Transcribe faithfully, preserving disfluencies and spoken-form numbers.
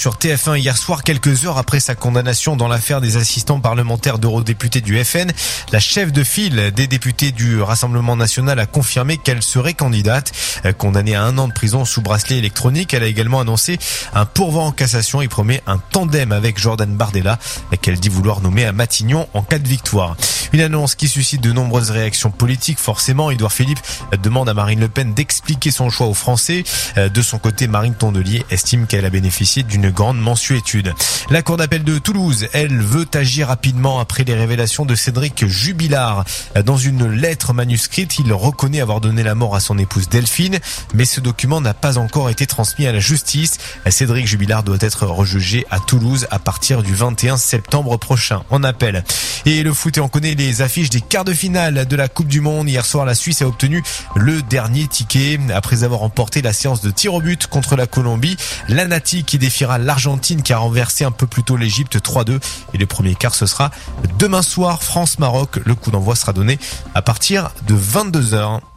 sur T F un hier soir, quelques heures après sa condamnation dans l'affaire des assistants parlementaires d'eurodéputés du F N. La chef de file des députés du Rassemblement national a confirmé qu'elle serait candidate. Condamnée à un an de prison sous bracelet électronique, elle a également annoncé un pourvoi en cassation et promet un tandem avec Jordan Bardella, qu'elle dit vouloir nommer à Matignon en cas de victoire. Une annonce qui suscite de nombreuses réactions politiques. Forcément, Édouard Philippe demande à Marine Le Pen d'expliquer son choix aux Français. De son côté, Marine Tondelier estime qu'elle a bénéficié d'une grande mansuétude. La Cour d'appel de Toulouse, elle, veut agir rapidement après les révélations de Cédric Jubilard. Dans une lettre manuscrite, il reconnaît avoir donné la mort à son épouse Delphine, mais ce document n'a pas encore été transmis à la justice. Cédric Jubilard doit être rejugé à Toulouse à partir du vingt et un septembre prochain en appel. Et le foot, et on connaît les affiches des quarts de finale de la Coupe du Monde. Hier soir, la Suisse a obtenu le dernier ticket après avoir remporté la séance de tir au but contre la Colombie. L'Anati qui défiera l'Argentine qui a renversé un peu plus tôt l'Égypte trois deux. Et le premier quart, ce sera demain soir, France-Maroc. Le coup d'envoi sera donné à partir de vingt-deux heures.